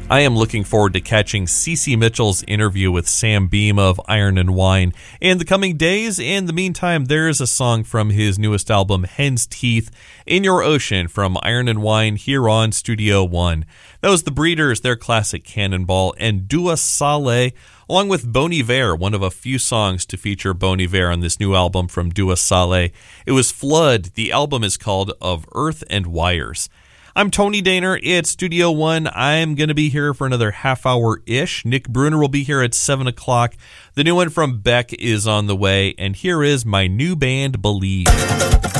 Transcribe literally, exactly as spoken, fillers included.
I am looking forward to catching Cece Mitchell's interview with Sam Beam of Iron and Wine in the coming days. In the meantime, there is a song from his newest album, Hen's Teeth, In Your Ocean, from Iron and Wine here on Studio One. That was The Breeders, their classic Cannonball, and Dua Saleh, along with Bon Iver, one of a few songs to feature Bon Iver on this new album from Dua Saleh. It was Flood. The album is called Of Earth and Wires. I'm Tony Daner. It's Studio One. I'm going to be here for another half hour-ish. Nick Bruner will be here at seven o'clock. The new one from Beck is on the way, and here is my new band, Believe.